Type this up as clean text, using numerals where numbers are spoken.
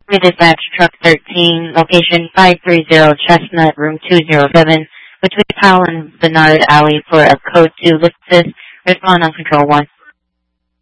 We dispatch truck 13, location 530 Chestnut, room 207, between Powell and Bernard Alley for a code 2 lift assist. Respond on control 1.